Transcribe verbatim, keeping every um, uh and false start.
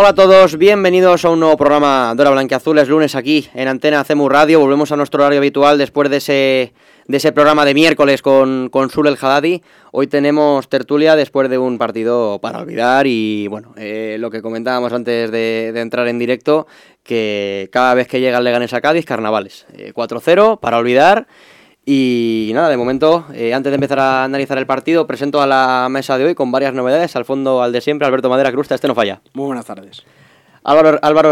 Hola a todos, bienvenidos a un nuevo programa de Hora Blanquiazules, lunes aquí en Antena C E M U Radio. Volvemos a nuestro horario habitual después de ese, de ese programa de miércoles con, con Sule El Haddadi. Hoy tenemos tertulia después de un partido para olvidar y bueno, eh, lo que comentábamos antes de, de entrar en directo, que cada vez que llega el Leganés a Cádiz, carnavales. Eh, cuatro cero para olvidar. Y nada, de momento, eh, antes de empezar a analizar el partido, presento a la mesa de hoy con varias novedades. Al fondo, al de siempre, Alberto Madera Crusta, este no falla. Muy buenas tardes. Álvaro, Álvaro